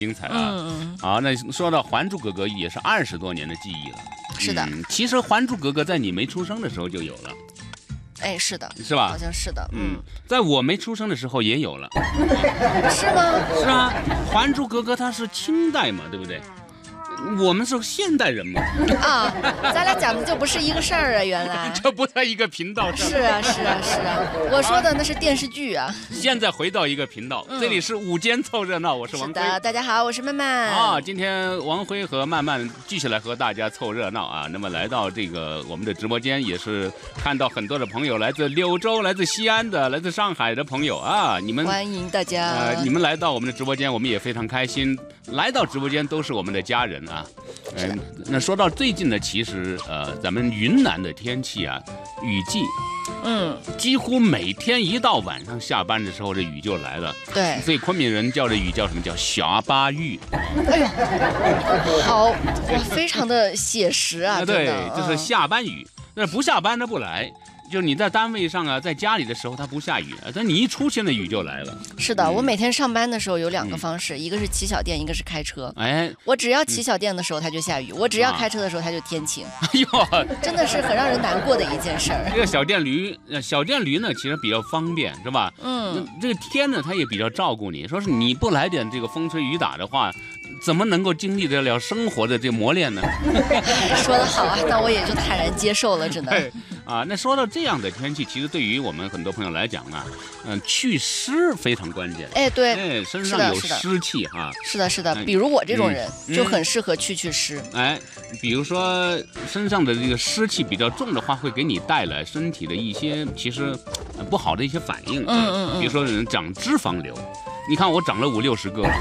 精彩啊！好，那说到《还珠格格》也是20多年的记忆了。 是的， 其实《还珠格格》在你没出生的时候就有了。 哎，是的， 是吧？ 好像是的， 在我没出生的时候也有了。 是吗？ 是啊，《还珠格格》它是清代嘛，对不对？我们是现代人嘛。 啊，咱俩讲的就不是一个事儿啊，原来。 这不在一个频道上。 是啊，是啊，是啊，我说的那是电视剧啊。 现在回到一个频道，这里是午间凑热闹，我是王辉。 是的，大家好，我是曼曼。 啊，今天王辉和曼曼继续来和大家凑热闹啊。那么来到这个我们的直播间，也是看到很多的朋友，来自柳州、来自西安的、来自上海的朋友啊，你们欢迎大家。 你们来到我们的直播间，我们也非常开心。来到直播间都是我们的家人啊。那说到最近呢，其实咱们云南的天气啊，雨季，几乎每天一到晚上下班的时候，这雨就来了。 对， 所以昆明人叫这雨叫什么？叫下巴雨。 哎呦，好，哇，非常的写实啊！ 对，就是下班雨。那不下班它不来。就是你在单位上啊，在家里的时候它不下雨，但你一出现的雨就来了。 是的，我每天上班的时候有2个方式，一个是骑小电，一个是开车。 哎， 我只要骑小电的时候它就下雨，我只要开车的时候它就天晴。 哎呦， 真的是很让人难过的一件事儿。 这个小电驴呢，其实比较方便，是吧？这个天呢，它也比较照顾你。说是你不来点这个风吹雨打的话，怎么能够经历得了生活的这磨练呢？ 说得好啊，那我也就坦然接受了，只能。 啊，那说到这样的天气，其实对于我们很多朋友来讲呢，祛湿非常关键。 哎，对， 哎，身上有湿气哈。 是的，是的。比如我这种人就很适合祛湿。 哎，比如说身上的这个湿气比较重的话，会给你带来身体的一些其实不好的一些反应。比如说人长脂肪瘤。你看我长了50、60个了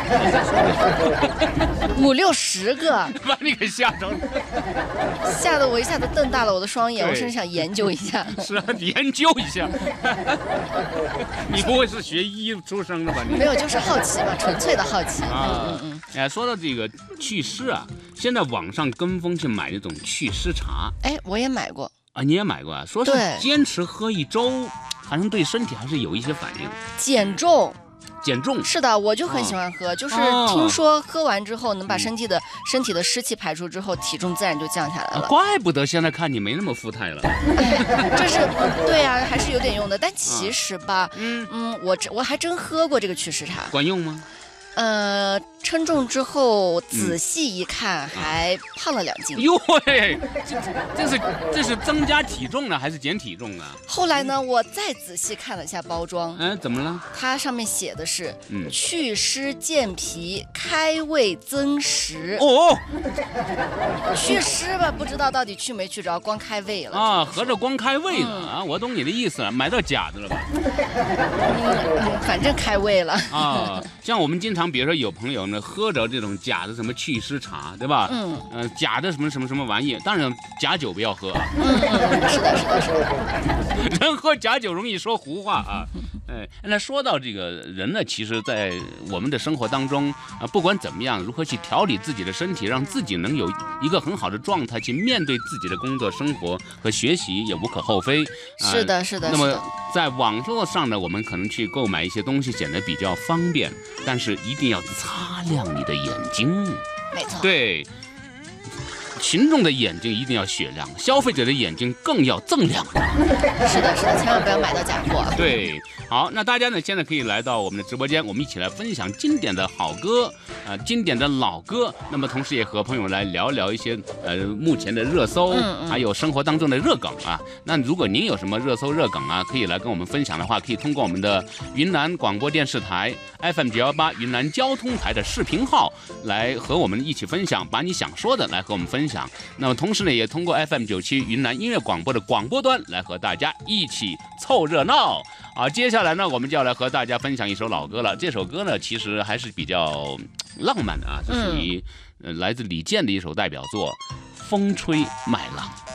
，50、60个， 把你给吓着了， 吓得我一下子瞪大了我的双眼，我甚至想研究一下。 是啊，研究一下。你不会是学医出身的吧？你没有，就是好奇嘛，纯粹的好奇。 哎，说到这个祛湿啊，现在网上跟风去买那种祛湿茶。 哎，我也买过啊，你也买过啊？说是坚持喝1周，好像对身体还是有一些反应。 减重。 是的，我就很喜欢喝，就是听说喝完之后能把身体的湿气排出之后，体重自然就降下来了。 怪不得现在看你没那么富态了。 这是对啊，还是有点用的。但其实吧，我还真喝过这个祛湿茶， 管用吗？ 称重之后仔细一看，还胖了2斤。 哟喂，这是增加体重呢，还是减体重啊？ 后来呢，我再仔细看了一下包装， 怎么了？ 它上面写的是祛湿健脾、开胃增食。 哦， 祛湿吧，不知道到底去没去着，光开胃了啊，合着光开胃了啊！我懂你的意思了，买到假的了吧？ 反正开胃了啊。像我们经常，比如说有朋友呢喝着这种假的什么祛湿茶，对吧？假的什么玩意，当然假酒不要喝啊。 是的。 人喝假酒容易说胡话啊。哎，那说到这个人呢，其实，在我们的生活当中啊，不管怎么样，如何去调理自己的身体，让自己能有一个很好的状态去面对自己的工作、生活和学习，也无可厚非。 是的，是的。 那么在网络上呢，我们可能去购买一些东西，显得比较方便，但是一定要擦亮你的眼睛。 没错。 对。群众的眼睛一定要雪亮，消费者的眼睛更要锃亮。 是的，千万不要买到假货。 对，好，那大家呢现在可以来到我们的直播间，我们一起来分享经典的好歌，经典的老歌。那么同时也和朋友来聊聊一些目前的热搜，还有生活当中的热梗啊。那如果您有什么热搜热梗啊，可以来跟我们分享的话，可以通过我们的云南广播电视台 FM918云南交通台的视频号来和我们一起分享，把你想说的来和我们分享。那么同时呢，也通过 FM97云南音乐广播的广播端来和大家一起凑热闹啊！接下来呢，我们就要来和大家分享一首老歌了。这首歌呢，其实还是比较浪漫的啊，是属于来自李健的一首代表作《风吹麦浪》。